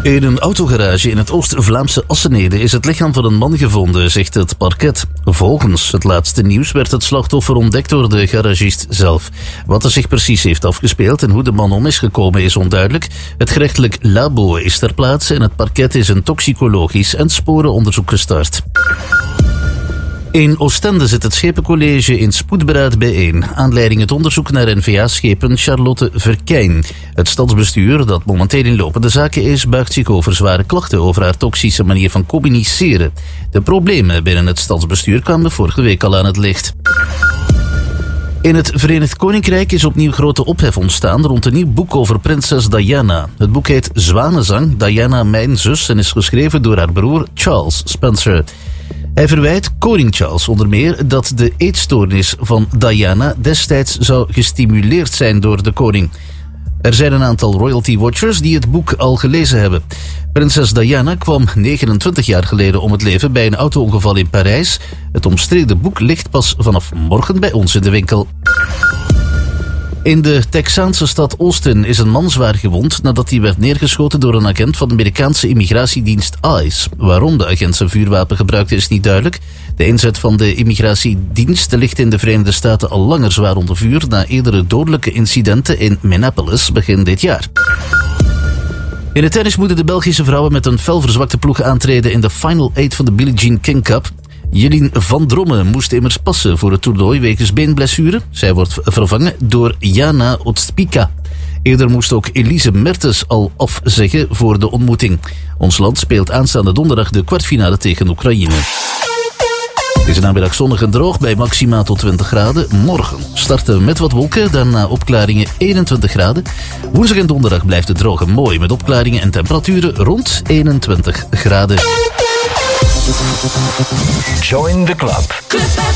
In een autogarage in het Oost-Vlaamse Assenede is het lichaam van een man gevonden, zegt het parket. Volgens het laatste nieuws werd het slachtoffer ontdekt door de garagist zelf. Wat er zich precies heeft afgespeeld en hoe de man om is gekomen is onduidelijk. Het gerechtelijk labo is ter plaatse en het parket is een toxicologisch en sporenonderzoek gestart. In Oostende zit het Schepencollege in spoedberaad bijeen. Aanleiding het onderzoek naar N-VA-schepen Charlotte Verkijn. Het stadsbestuur, dat momenteel in lopende zaken is, buigt zich over zware klachten over haar toxische manier van communiceren. De problemen binnen het stadsbestuur kwamen vorige week al aan het licht. In het Verenigd Koninkrijk is opnieuw grote ophef ontstaan rond een nieuw boek over prinses Diana. Het boek heet Zwanenzang, Diana mijn zus en is geschreven door haar broer Charles Spencer. Hij verwijt koning Charles onder meer dat de eetstoornis van Diana destijds zou gestimuleerd zijn door de koning. Er zijn een aantal royalty watchers die het boek al gelezen hebben. Prinses Diana kwam 29 jaar geleden om het leven bij een auto-ongeval in Parijs. Het omstreden boek ligt pas vanaf morgen bij ons in de winkel. In de Texaanse stad Austin is een man zwaar gewond nadat hij werd neergeschoten door een agent van de Amerikaanse immigratiedienst ICE. Waarom de agent zijn vuurwapen gebruikte is niet duidelijk. De inzet van de immigratiedienst ligt in de Verenigde Staten al langer zwaar onder vuur na eerdere dodelijke incidenten in Minneapolis begin dit jaar. In het tennis moeten de Belgische vrouwen met een fel verzwakte ploeg aantreden in de Final 8 van de Billie Jean King Cup. Jelien van Dromme moest immers passen voor het toernooi wegens beenblessure. Zij wordt vervangen door Jana Otspika. Eerder moest ook Elise Mertens al afzeggen voor de ontmoeting. Ons land speelt aanstaande donderdag de kwartfinale tegen Oekraïne. Het is namiddag zonnig en droog bij maxima tot 20 graden. Morgen starten we met wat wolken, daarna opklaringen 21 graden. Woensdag en donderdag blijft het droog en mooi met opklaringen en temperaturen rond 21 graden. Join the club.